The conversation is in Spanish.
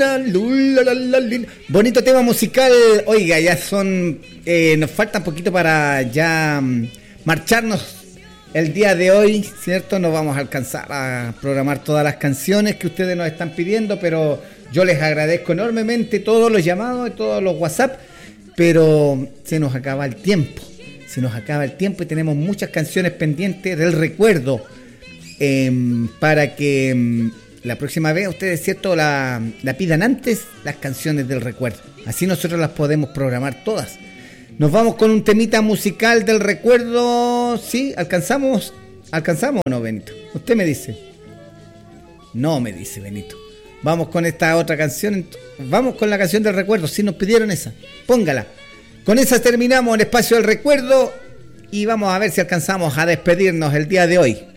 luna, bonito tema musical. Oiga, ya son, nos falta un poquito para ya marcharnos el día de hoy, ¿cierto? No vamos a alcanzar a programar todas las canciones que ustedes nos están pidiendo, pero yo les agradezco enormemente todos los llamados y todos los WhatsApp, pero se nos acaba el tiempo. Se nos acaba el tiempo y tenemos muchas canciones pendientes del recuerdo, para que la próxima vez ustedes, ¿cierto?, la pidan antes las canciones del recuerdo. Así nosotros las podemos programar todas. Nos vamos con un temita musical del recuerdo. ¿Sí? ¿Alcanzamos o no, Benito? Usted me dice. No, me dice Benito. Vamos con esta otra canción. Vamos con la canción del recuerdo. Si nos pidieron esa, póngala. Con esa terminamos el espacio del recuerdo y vamos a ver si alcanzamos a despedirnos el día de hoy.